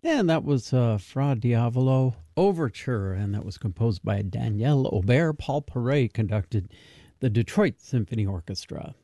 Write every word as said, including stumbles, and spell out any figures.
And that was uh, Fra Diavolo Overture, and that was composed by Daniel Aubert. Paul Paray conducted the Detroit Symphony Orchestra.